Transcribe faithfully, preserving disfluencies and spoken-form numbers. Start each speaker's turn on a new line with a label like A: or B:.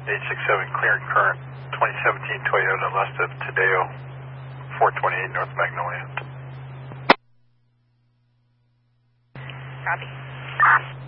A: eight six seven, clearing current, twenty seventeen Toyota left of Tadeo, four twenty-eight North Magnolia.
B: Copy.